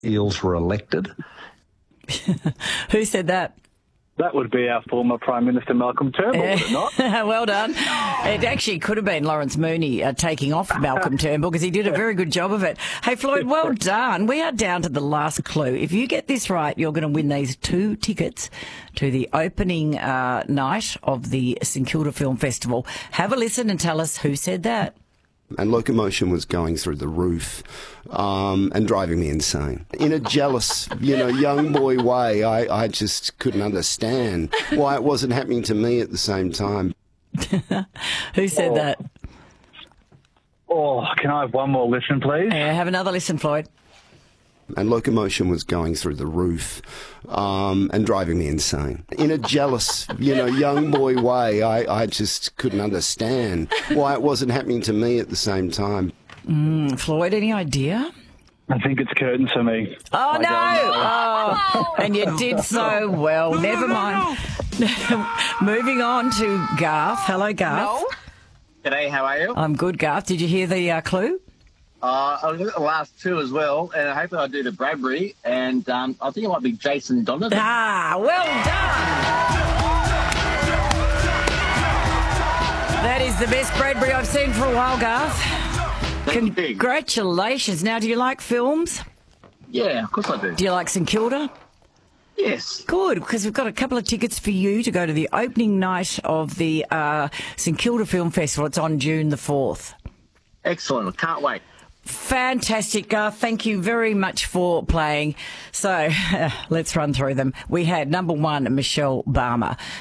Eels were elected. Who said that? That would be our former Prime Minister Malcolm Turnbull, would it not? Well done. It actually could have been Lawrence Mooney taking off Malcolm Turnbull because he did a very good job of it. Hey, Floyd, well done. We are down to the last clue. If you get this right, you're going to win these 2 tickets to the opening night of the St Kilda Film Festival. Have a listen and tell us who said that. And locomotion was going through the roof and driving me insane. In a jealous, young boy way, I just couldn't understand why it wasn't happening to me at the same time. Who said that? Oh, can I have one more listen, please? Yeah, have another listen, Floyd. And locomotion was going through the roof and driving me insane. In a jealous, young boy way, I just couldn't understand why it wasn't happening to me at the same time. Floyd, any idea? I think it's curtains for me. Oh, no! Oh, and you did so well. Never mind. Moving on to Garth. Hello, Garth. No. G'day, how are you? I'm good, Garth. Did you hear the clue? I look at the last 2 as well, and hopefully I'll do the Bradbury, and I think it might be Jason Donovan. Ah, well done! That is the best Bradbury I've seen for a while, Garth. Congratulations. Now, do you like films? Yeah, of course I do. Do you like St Kilda? Yes. Good, because we've got a couple of tickets for you to go to the opening night of the St Kilda Film Festival. It's on June the 4th. Excellent. Can't wait. Fantastic, Garth. Thank you very much for playing. So let's run through them. We had number 1, Michelle Barmer.